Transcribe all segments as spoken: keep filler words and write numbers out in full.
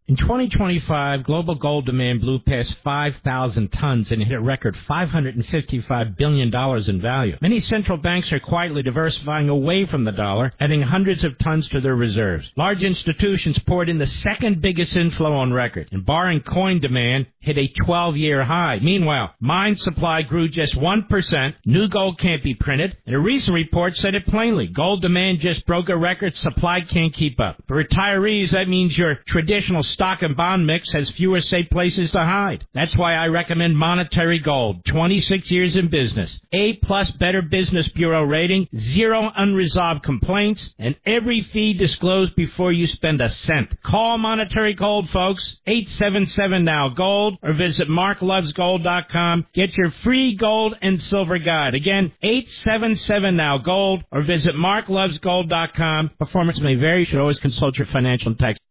In twenty twenty-five, global gold demand blew past five thousand tons and hit a record five hundred fifty-five billion dollars in value. Many central banks are quietly diversifying away from the dollar, adding hundreds of tons to their reserves. Large institutions poured in the second biggest inflow on record, and barring coin demand hit a twelve-year high. Meanwhile, mine supply grew just one percent, new gold can't be printed, and a recent report said it plainly. Gold demand just broke a record, supply can't keep up. For retirees, that means your traditional stock and bond mix has fewer safe places to hide. That's why I recommend Monetary Gold. twenty-six years in business. A-plus Better Business Bureau rating, zero unresolved complaints, and every fee disclosed before you spend a cent. Call Monetary Gold, folks. eight seven seven now gold or visit mark loves gold dot com. Get your free gold and silver guide. Again, eight seven seven now gold or visit mark loves gold dot com. Performance may vary. You should always consult your financial and tax.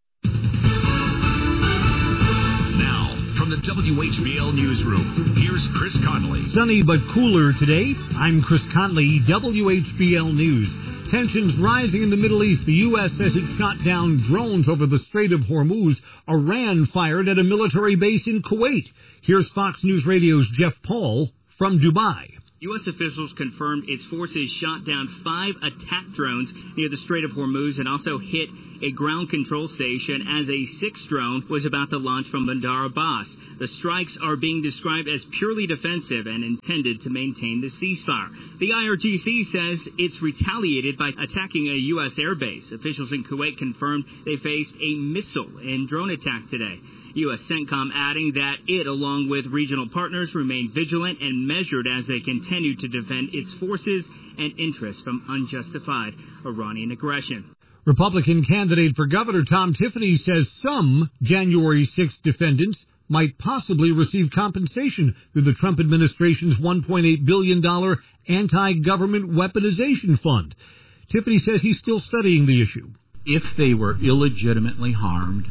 The W H B L Newsroom. Here's Chris Conley. Sunny but cooler today. I'm Chris Conley, W H B L News. Tensions rising in the Middle East. The U S says it shot down drones over the Strait of Hormuz. Iran fired at a military base in Kuwait. Here's Fox News Radio's Jeff Paul from Dubai. U S officials confirmed its forces shot down five attack drones near the Strait of Hormuz and also hit a ground control station as a sixth drone was about to launch from Bandar Abbas. The strikes are being described as purely defensive and intended to maintain the ceasefire. The I R G C says it's retaliated by attacking a U S airbase. Officials in Kuwait confirmed they faced a missile and drone attack today. U S CENTCOM adding that it, along with regional partners, remain vigilant and measured as they continue to defend its forces and interests from unjustified Iranian aggression. Republican candidate for governor Tom Tiffany says some January sixth defendants might possibly receive compensation through the Trump administration's one point eight billion dollars anti-government weaponization fund. Tiffany says he's still studying the issue. If they were illegitimately harmed,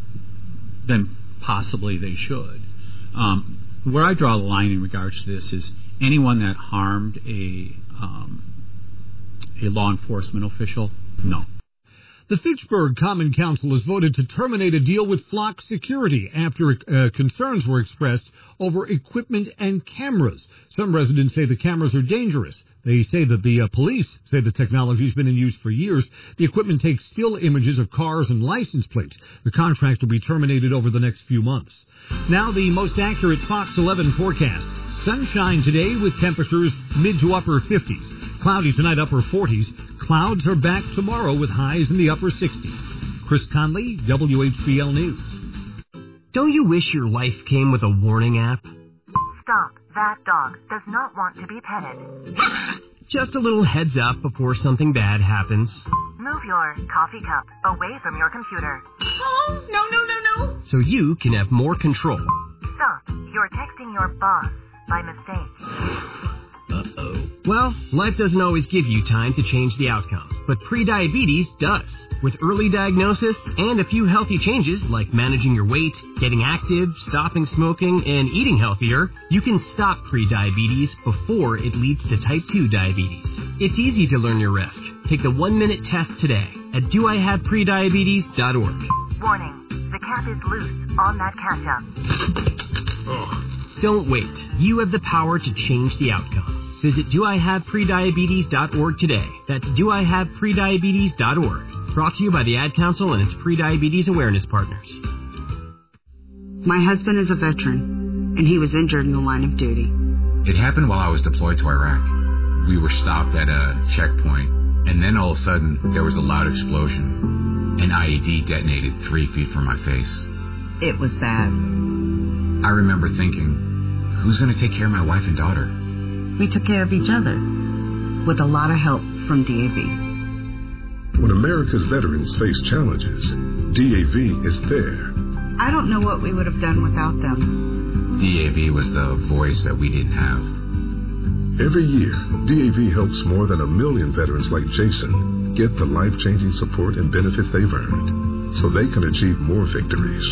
then possibly they should. Um, where I draw the line in regards to this is anyone that harmed a um, a law enforcement official, no. The Fitchburg Common Council has voted to terminate a deal with Flock Security after uh, concerns were expressed over equipment and cameras. Some residents say the cameras are dangerous. They say that the uh, police say the technology has been in use for years. The equipment takes still images of cars and license plates. The contract will be terminated over the next few months. Now the most accurate Fox eleven forecast. Sunshine today with temperatures mid to upper fifties. Cloudy tonight, upper forties. Clouds are back tomorrow with highs in the upper sixties. Chris Conley, W H B L News. Don't you wish your life came with a warning app? Stop. That dog does not want to be petted. Just a little heads up before something bad happens. Move your coffee cup away from your computer. Oh, no, no, no, no. So you can have more control. Stop. You're texting your boss by mistake. Uh-oh. Well, life doesn't always give you time to change the outcome, but prediabetes does. With early diagnosis and a few healthy changes like managing your weight, getting active, stopping smoking, and eating healthier, you can stop prediabetes before it leads to type two diabetes. It's easy to learn your risk. Take the one-minute test today at do I have prediabetes dot org. Warning, the cap is loose on that catch-up. Oh. Don't wait. You have the power to change the outcome. Visit do I have prediabetes dot org today. That's do I have prediabetes dot org. Brought to you by the Ad Council and its Prediabetes Awareness Partners. My husband is a veteran, and he was injured in the line of duty. It happened while I was deployed to Iraq. We were stopped at a checkpoint, and then all of a sudden, there was a loud explosion. An I E D detonated three feet from my face. It was bad. I remember thinking, who's going to take care of my wife and daughter? We took care of each other, with a lot of help from D A V. When America's veterans face challenges, D A V is there. I don't know what we would have done without them. D A V was the voice that we didn't have. Every year, D A V helps more than a million veterans like Jason get the life-changing support and benefits they've earned so they can achieve more victories.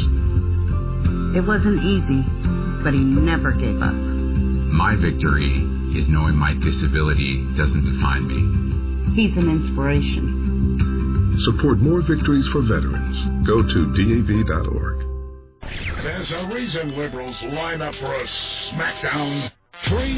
It wasn't easy, but he never gave up. My victory is knowing my disability doesn't define me. He's an inspiration. Support more victories for veterans. Go to D A V dot org. There's a reason liberals line up for a smackdown. Three